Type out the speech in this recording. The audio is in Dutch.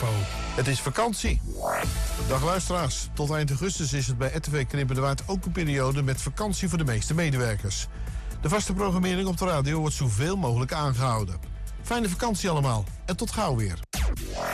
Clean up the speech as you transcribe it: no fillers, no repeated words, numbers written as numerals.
info. Het is vakantie. Dag luisteraars. Tot eind augustus is het bij RTV Knippen de Waard ook een periode met vakantie voor de meeste medewerkers. De vaste programmering op de radio wordt zoveel mogelijk aangehouden. Fijne vakantie allemaal en tot gauw weer.